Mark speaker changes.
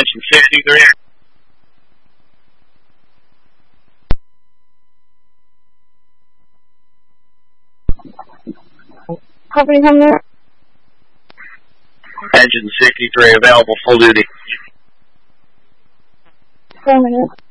Speaker 1: Attention 63.
Speaker 2: Company come there.
Speaker 1: Engine 63 available full duty.
Speaker 2: 4 minutes.